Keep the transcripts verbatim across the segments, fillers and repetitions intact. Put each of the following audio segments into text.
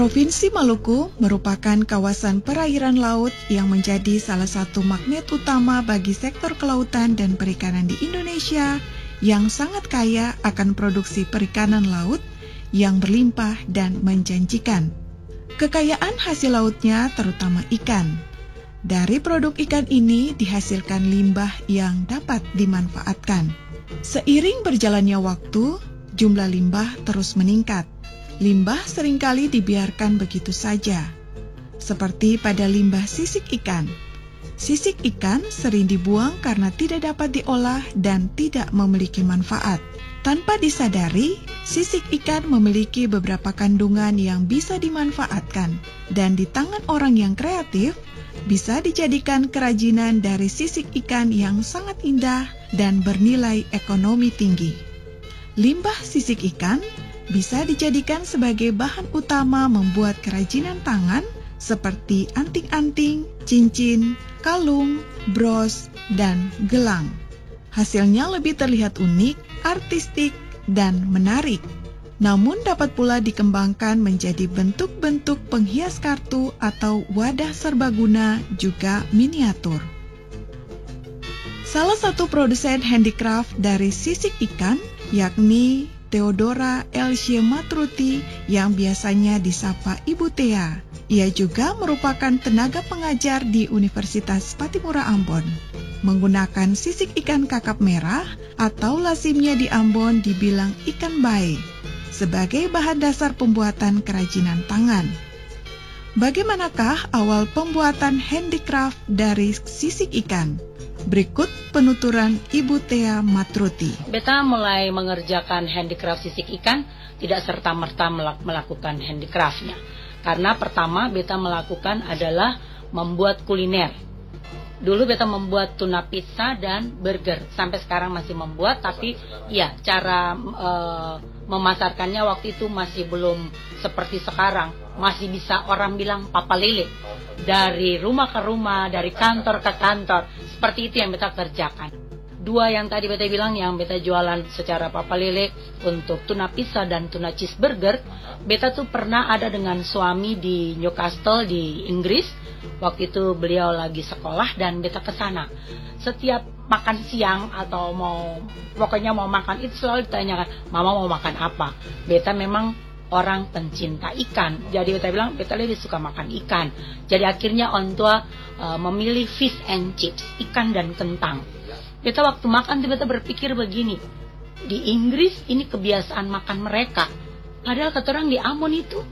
Provinsi Maluku merupakan kawasan perairan laut yang menjadi salah satu magnet utama bagi sektor kelautan dan perikanan di Indonesia yang sangat kaya akan produksi perikanan laut yang berlimpah dan menjanjikan. Kekayaan hasil lautnya terutama ikan. Dari produk ikan ini dihasilkan limbah yang dapat dimanfaatkan. Seiring berjalannya waktu, jumlah limbah terus meningkat. Limbah seringkali dibiarkan begitu saja, seperti pada limbah sisik ikan. Sisik ikan sering dibuang karena tidak dapat diolah dan tidak memiliki manfaat. Tanpa disadari, sisik ikan memiliki beberapa kandungan yang bisa dimanfaatkan, dan di tangan orang yang kreatif, bisa dijadikan kerajinan dari sisik ikan yang sangat indah dan bernilai ekonomi tinggi. Limbah sisik ikan bisa dijadikan sebagai bahan utama membuat kerajinan tangan seperti anting-anting, cincin, kalung, bros, dan gelang. Hasilnya lebih terlihat unik, artistik, dan menarik. Namun dapat pula dikembangkan menjadi bentuk-bentuk penghias kartu atau wadah serbaguna juga miniatur. Salah satu produsen handicraft dari sisik ikan yakni Theodora Elsye Matruti yang biasanya disapa Ibu Thea. Ia juga merupakan tenaga pengajar di Universitas Patimura Ambon. Menggunakan sisik ikan kakap merah atau lazimnya di Ambon dibilang ikan bae sebagai bahan dasar pembuatan kerajinan tangan. Bagaimanakah awal pembuatan handicraft dari sisik ikan? Berikut penuturan Ibu Thea Matruti. Beta mulai mengerjakan handicraft sisik ikan tidak serta-merta melakukan handicraftnya. Karena pertama beta melakukan adalah membuat kuliner. Dulu beta membuat tuna pizza dan burger. Sampai sekarang masih membuat, tapi ya cara e, memasarkannya waktu itu masih belum seperti sekarang. Masih bisa orang bilang papa lele. Dari rumah ke rumah, dari kantor ke kantor. Seperti itu yang beta kerjakan. Dua yang tadi beta bilang yang beta jualan secara papa lele untuk tuna pizza dan tuna cheeseburger. Beta tuh pernah ada dengan suami di Newcastle di Inggris. Waktu itu beliau lagi sekolah dan beta ke sana. Setiap makan siang atau mau pokoknya mau makan itu selalu ditanyakan, "Mama mau makan apa?" Beta memang orang pencinta ikan. Jadi beta bilang, beta lebih suka makan ikan. Jadi akhirnya orang tua uh, memilih fish and chips, ikan dan kentang. Beta waktu makan beta berpikir begini, di Inggris ini kebiasaan makan mereka. Padahal kata orang di Ambon itu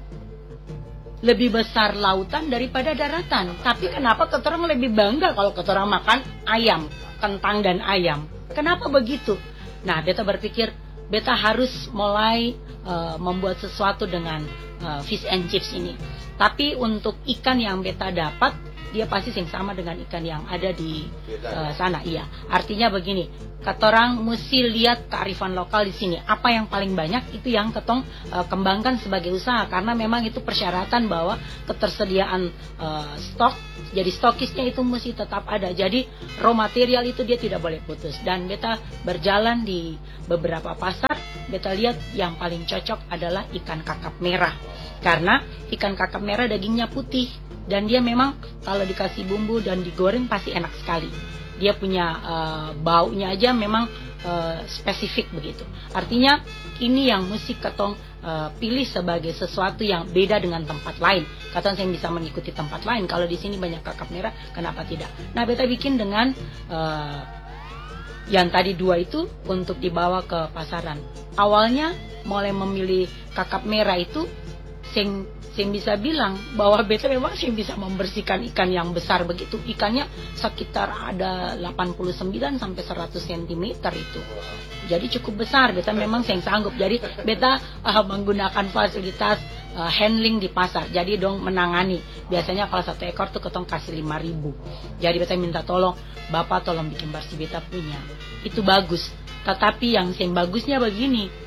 lebih besar lautan daripada daratan. Tapi kenapa kata orang lebih bangga kalau kata orang makan ayam, kentang dan ayam? Kenapa begitu? Nah, beta berpikir, beta harus mulai uh, membuat sesuatu dengan uh, fish and chips ini. Tapi untuk ikan yang beta dapat, dia pasti yang sama dengan ikan yang ada di uh, sana. Iya, artinya begini, katorang mesti lihat kearifan lokal di sini. Apa yang paling banyak itu yang ketong uh, kembangkan sebagai usaha, karena memang itu persyaratan bahwa ketersediaan uh, stok. Jadi stokisnya itu mesti tetap ada. Jadi raw material itu dia tidak boleh putus. Dan beta berjalan di beberapa pasar, beta lihat yang paling cocok adalah ikan kakap merah. Karena ikan kakap merah dagingnya putih. Dan dia memang kalau dikasih bumbu dan digoreng pasti enak sekali. Dia punya uh, baunya aja memang uh, spesifik begitu. Artinya ini yang mesti ketong uh, pilih sebagai sesuatu yang beda dengan tempat lain. Katong saya bisa mengikuti tempat lain. Kalau di sini banyak kakap merah, kenapa tidak? Nah, beta bikin dengan uh, yang tadi dua itu untuk dibawa ke pasaran. Awalnya mulai memilih kakap merah itu sing Saya bisa bilang bahwa beta memang saya bisa membersihkan ikan yang besar begitu. Ikannya sekitar ada delapan puluh sembilan sampai seratus sentimeter itu. Jadi cukup besar, beta memang saya sanggup. Jadi beta uh, menggunakan fasilitas uh, handling di pasar. Jadi dong menangani. Biasanya kalau satu ekor tuh ketong kasih lima ribu. Jadi beta minta tolong, "Bapak tolong bikin bersih, beta punya." Itu bagus. Tetapi yang yang bagusnya begini,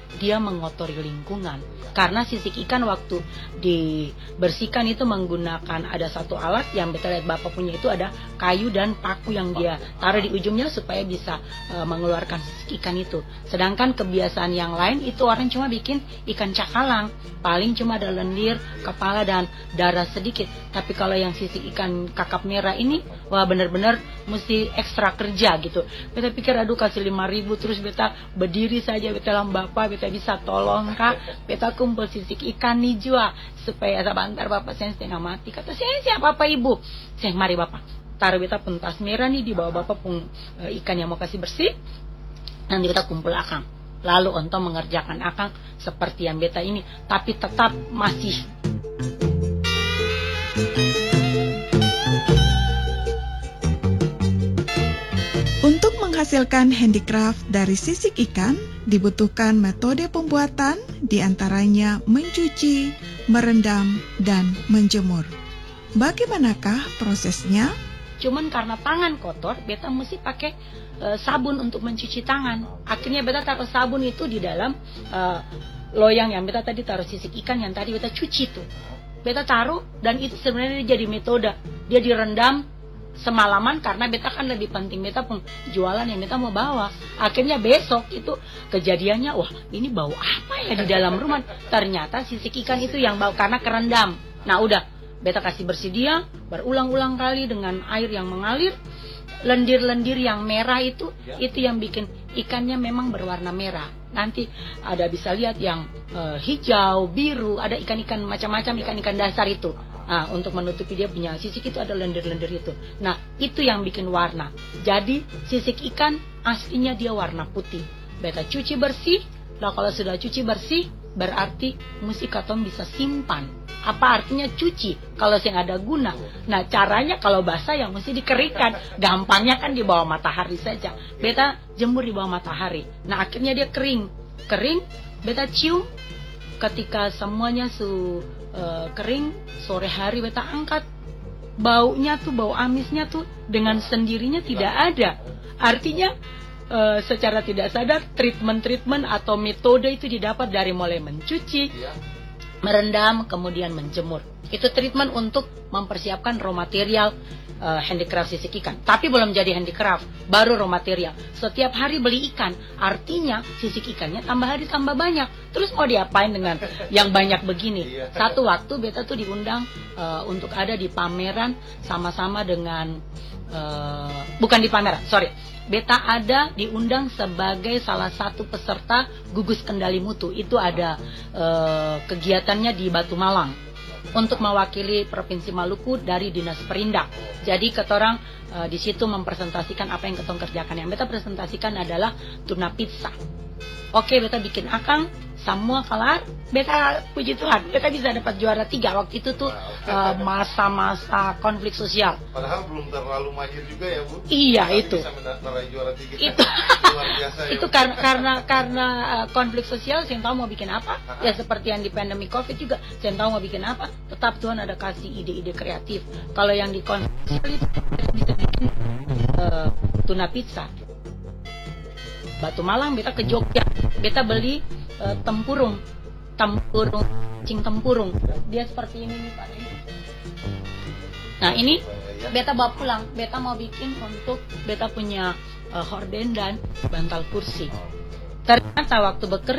dia mengotori lingkungan. Karena sisik ikan waktu dibersihkan itu menggunakan ada satu alat yang beta lihat bapak punya itu ada kayu dan paku yang dia taruh di ujungnya supaya bisa uh, mengeluarkan sisik ikan itu. Sedangkan kebiasaan yang lain itu orang cuma bikin ikan cakalang, paling cuma ada lendir, kepala dan darah sedikit. Tapi kalau yang sisik ikan kakap merah ini, wah benar-benar mesti ekstra kerja gitu. Beta pikir aduh kasih lima ribu terus beta berdiri saja, beta bilang bapak beta bisa tolong kak, beta kumpul sisik ikan nih jua supaya sebentar bapak saya setengah mati. Kata saya siapa apa ibu? Saya mari bapak taruh beta pentas merah nih di bawah bapak pun e, ikan yang mau kasih bersih. Nanti beta kumpul akang. Lalu untuk mengerjakan akang seperti yang beta ini, tapi tetap masih Untuk menghasilkan handicraft dari sisik ikan, dibutuhkan metode pembuatan, diantaranya mencuci, merendam, dan menjemur. Bagaimanakah prosesnya? cuman karena tangan kotor, beta mesti pakai e, sabun untuk mencuci tangan. Akhirnya beta taruh sabun itu di dalam e, loyang yang beta tadi taruh sisik ikan yang tadi beta cuci tuh. Beta taruh dan itu sebenarnya jadi metode. Dia direndam semalaman karena beta kan lebih penting beta pun jualan yang beta mau bawa. Akhirnya besok itu kejadiannya, wah ini bau apa ya di dalam rumah? Ternyata sisik ikan itu yang bau karena kerendam. Nah udah, beta kasih bersih dia berulang-ulang kali dengan air yang mengalir. Lendir-lendir yang merah itu, itu yang bikin ikannya memang berwarna merah. Nanti ada bisa lihat yang uh, hijau, biru, ada ikan-ikan macam-macam, ikan-ikan dasar itu. Nah, untuk menutupi dia punya sisik itu ada lendir-lendir itu. Nah, itu yang bikin warna. Jadi, sisik ikan aslinya dia warna putih. Beta cuci bersih. Nah, kalau sudah cuci bersih, berarti mesti katong bisa simpan. Apa artinya cuci? Kalau yang ada guna. Nah, caranya kalau basah yang mesti dikeringkan. Gampangnya kan di bawah matahari saja. Beta jemur di bawah matahari. Nah, akhirnya dia kering. Kering, beta cium. Ketika semuanya su uh, kering, sore hari beta angkat. Baunya tuh, bau amisnya tuh dengan sendirinya tidak ada. Artinya uh, secara tidak sadar treatment-treatment atau metode itu didapat dari mulai mencuci, merendam, kemudian menjemur. Itu treatment untuk mempersiapkan raw material uh, handicraft sisik ikan. Tapi belum jadi handicraft, baru raw material. Setiap hari beli ikan, artinya sisik ikannya tambah hari tambah banyak. Terus mau diapain dengan yang banyak begini? Satu waktu beta tuh diundang uh, untuk ada di pameran sama-sama dengan uh, bukan di pameran, sorry. Beta ada diundang sebagai salah satu peserta gugus kendali mutu. Itu ada e, kegiatannya di Batu Malang untuk mewakili Provinsi Maluku dari Dinas Perindak. Jadi ketorang e, di situ mempresentasikan apa yang ketong kerjakan. Yang beta presentasikan adalah tuna pizza. Oke, beta bikin akang, semua kelar, beta puji Tuhan, beta bisa dapat juara tiga. Waktu itu tuh uh, masa-masa konflik sosial. Padahal belum terlalu mahir juga ya Bu. Iya. Tapi itu. Bisa meraih juara tiga. Itu. Luar biasa ya. Itu karena karena karena uh, konflik sosial, saya tahu mau bikin apa. Ya seperti yang di pandemi Covid juga, saya tahu mau bikin apa. Tetap Tuhan ada kasih ide-ide kreatif. Kalau yang di konflik sosial itu bisa bikin uh, tuna pizza. Batu Malang, beta ke Jogja, beta beli uh, tempurung, tempurung, cing tempurung. Dia seperti ini nih Pak. Nah ini beta bawa pulang, beta mau bikin untuk beta punya uh, horden dan bantal kursi. Ternyata waktu bekerja